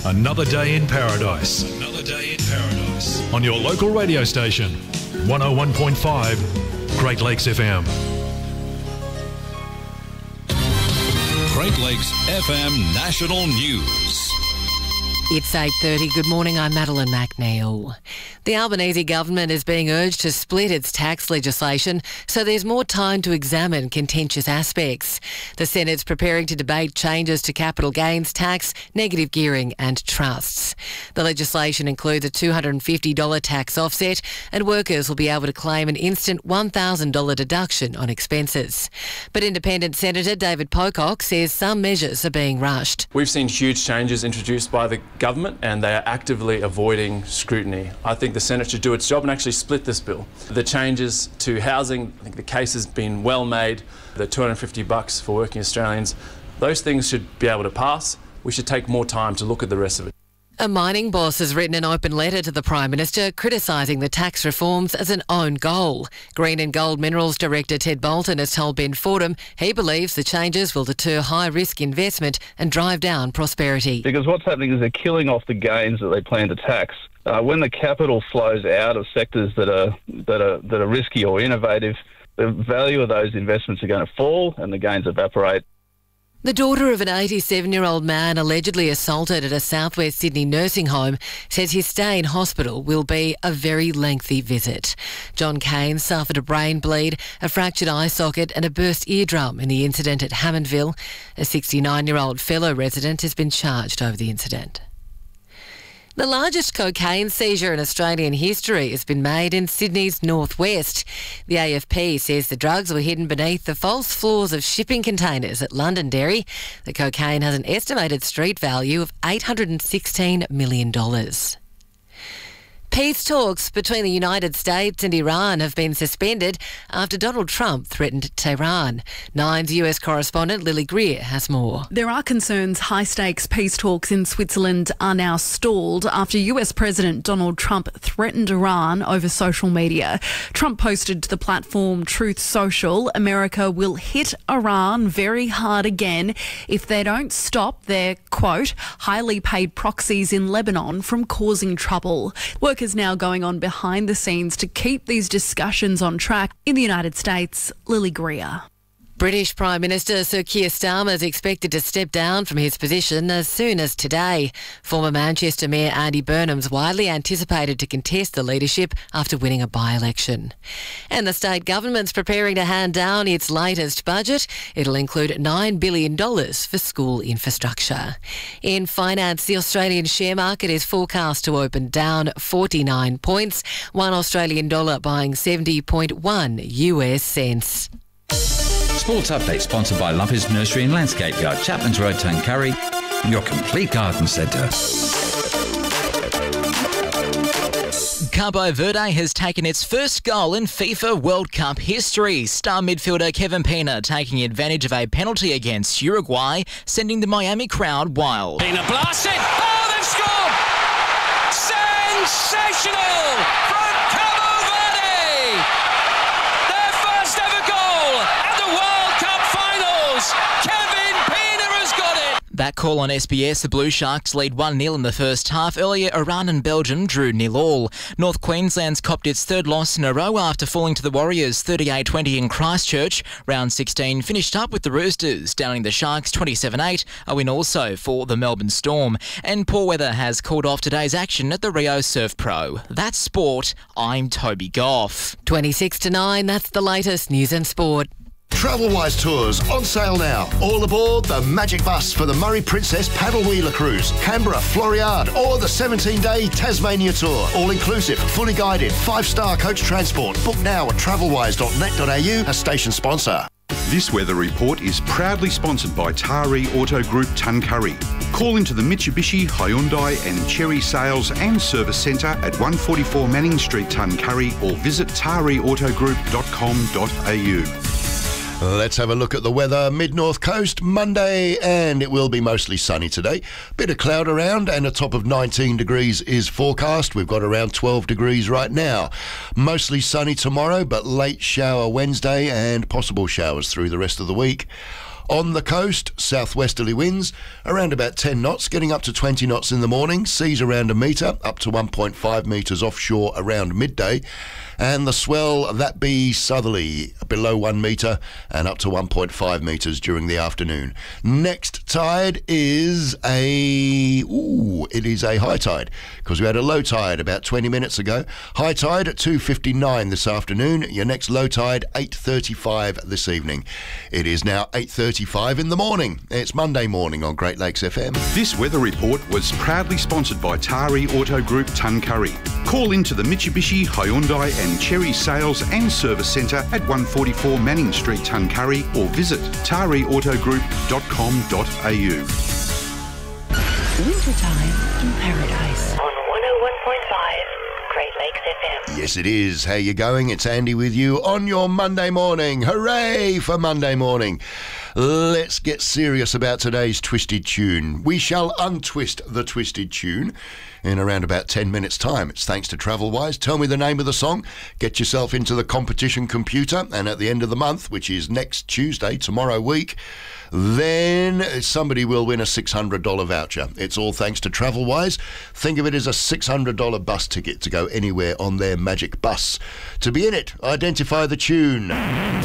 Another day in paradise. Another day in paradise. On your local radio station, 101.5 Great Lakes FM. Great Lakes FM National News. It's 8:30. Good morning, I'm Madeline McNeil. The Albanese government is being urged to split its tax legislation so there's more time to examine contentious aspects. The Senate's preparing to debate changes to capital gains tax, negative gearing and trusts. The legislation includes a $250 tax offset and workers will be able to claim an instant $1,000 deduction on expenses. But Independent Senator David Pocock says some measures are being rushed. We've seen huge changes introduced by the government and they are actively avoiding scrutiny. I think the Senate should do its job and actually split this bill. The changes to housing, I think the case has been well made. The $250 for working Australians, those things should be able to pass. We should take more time to look at the rest of it. A mining boss has written an open letter to the Prime Minister criticising the tax reforms as an own goal. Green and Gold Minerals Director Ted Bolton has told Ben Fordham he believes the changes will deter high-risk investment and drive down prosperity. Because what's happening is they're killing off the gains that they plan to tax. When the capital flows out of sectors that are risky or innovative, the value of those investments are going to fall and the gains evaporate. The daughter of an 87-year-old man allegedly assaulted at a southwest Sydney nursing home says his stay in hospital will be a very lengthy visit. John Kane suffered a brain bleed, a fractured eye socket and a burst eardrum in the incident at Hammondville. A 69-year-old fellow resident has been charged over the incident. The largest cocaine seizure in Australian history has been made in Sydney's northwest. The AFP says the drugs were hidden beneath the false floors of shipping containers at Londonderry. The cocaine has an estimated street value of $816 million. Peace talks between the United States and Iran have been suspended after Donald Trump threatened Tehran. Nine's US correspondent Lily Greer has more. There are concerns high-stakes peace talks in Switzerland are now stalled after US President Donald Trump threatened Iran over social media. Trump posted to the platform Truth Social, America will hit Iran very hard again if they don't stop their, quote, highly paid proxies in Lebanon from causing trouble. Work is now going on behind the scenes to keep these discussions on track. In the United States, Lily Greer. British Prime Minister Sir Keir Starmer is expected to step down from his position as soon as today. Former Manchester Mayor Andy Burnham's widely anticipated to contest the leadership after winning a by-election. And the state government's preparing to hand down its latest budget. It'll include $9 billion for school infrastructure. In finance, the Australian share market is forecast to open down 49 points, one Australian dollar buying 70.1 US cents. Sports Update sponsored by Lumpy's Nursery and Landscape Yard, Chapman's Road, Tuncurry, your complete garden centre. Cabo Verde has taken its first goal in FIFA World Cup history. Star midfielder Kevin Pina taking advantage of a penalty against Uruguay, sending the Miami crowd wild. Pina blasts it. Oh, they've scored! Sensational from Cabo Verde! Their first ever goal at the World Cup finals. Kevin Pina has got it. That call on SBS, the Blue Sharks lead 1-0 in the first half. Earlier, Iran and Belgium drew 0-0. North Queensland's copped its third loss in a row after falling to the Warriors 38-20 in Christchurch. Round 16 finished up with the Roosters downing the Sharks 27-8, a win also for the Melbourne Storm. And poor weather has called off today's action at the Rio Surf Pro. That's sport. I'm Toby Goff. 26 to 9, that's the latest news and sport. Travelwise Tours on sale now. All aboard the Magic Bus for the Murray Princess Paddle Wheeler Cruise, Canberra, Floriade, or the 17-day Tasmania Tour. All inclusive, fully guided, 5-star coach transport. Book now at travelwise.net.au, a station sponsor. This weather report is proudly sponsored by Taree Auto Group Tuncurry. Call into the Mitsubishi, Hyundai and Chery Sales and Service Centre at 144 Manning Street, Tuncurry, or visit tareeautogroup.com.au. Let's have a look at the weather. Mid-North Coast, Monday, and it will be mostly sunny today. Bit of cloud around and a top of 19 degrees is forecast. We've got around 12 degrees right now. Mostly sunny tomorrow, but late shower Wednesday and possible showers through the rest of the week. On the coast, southwesterly winds around about 10 knots, getting up to 20 knots in the morning. Seas around 1 metre, up to 1.5 metres offshore around midday. And the swell, that be southerly, below 1 metre and up to 1.5 metres during the afternoon. Next tide is a high tide, because we had a low tide about 20 minutes ago. High tide at 2:59 this afternoon. Your next low tide, 8:35 this evening. It is now 8:35 in the morning. It's Monday morning on Great Lakes FM. This weather report was proudly sponsored by Tari Auto Group Tuncurry. Call into the Mitsubishi, Hyundai and Cherry Sales and Service Centre at 144 Manning Street, Tuncurry, or visit tariautogroup.com.au. Wintertime in Paradise on 101.5 Great Lakes FM. Yes, it is. How you going? It's Andy with you on your Monday morning. Hooray for Monday morning. Let's get serious about today's twisted tune. We shall untwist the twisted tune in around about 10 minutes' time. It's thanks to TravelWise. Tell me the name of the song, get yourself into the competition computer, and at the end of the month, which is next Tuesday, tomorrow week, then somebody will win a $600 voucher. It's all thanks to TravelWise. Think of it as a $600 bus ticket to go anywhere on their magic bus. To be in it, identify the tune.